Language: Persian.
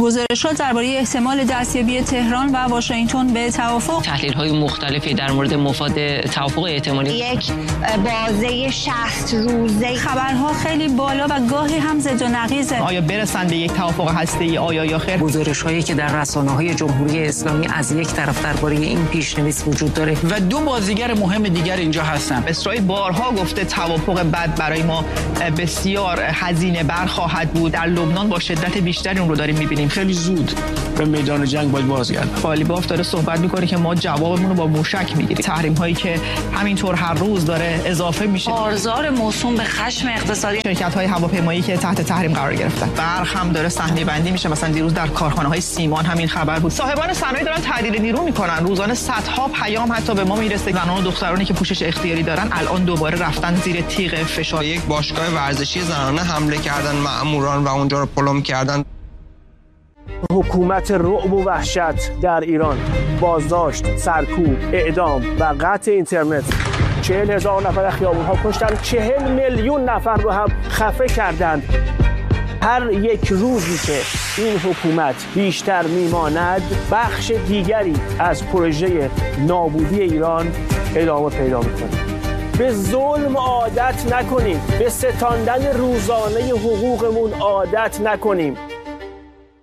گزارشات درباره احتمال دستیابی تهران و واشنگتن به توافق، تحلیل‌های مختلفی در مورد مفاد توافق احتمالی، یک بازه 60 روزه، خبرها خیلی بالا و گاهی هم ضد و نقیضه. آیا برسن به یک توافق هسته‌ای آیا یا خیر؟ گزارش‌هایی که در رسانه‌های جمهوری اسلامی از یک طرف درباره این پیش‌نویس وجود داره و دو بازیگر مهم دیگر اینجا هستن. اسرائیل بارها گفته توافق بعد برای ما بسیار هزینه بر خواهد بود. در لبنان با شدت بیشتری اون رو داریم می‌بینیم. خیلی زود به میدان جنگ باید بازگردیم. قالیباف داره صحبت می‌کنه که ما جوابمون رو با موشک می‌گیریم. تحریم‌هایی که همینطور هر روز داره اضافه میشه. آزار موسوم به خشم اقتصادی شرکت‌های هواپیمایی که تحت تحریم قرار گرفتن. برق هم داره سهمیه بندی میشه. مثلا دیروز در کارخانه‌های سیمان همین خبر بود. صاحبان صنایع دارن تعدیل نیرو می‌کنن. روزانه صدها پیام حتی به ما میرسه. زنان و دخترانی که پوشش اختیاری دارن الان دوباره رفتن زیر تیغ فشار. یک باشگاه ورزشی زنانه حمله کردن مأموران و اونجا رو پلم کردن. حکومت رعب و وحشت در ایران، بازداشت، سرکوب، اعدام و قطع اینترنت. 40,000 نفر خیابون‌ها کشتن، 40 میلیون نفر رو هم خفه کردند. هر یک روزی که این حکومت بیشتر میماند، بخش دیگری از پروژه نابودی ایران ادامه پیدا میکنه. به ظلم عادت نکنیم، به ستاندن روزانه حقوقمون عادت نکنیم.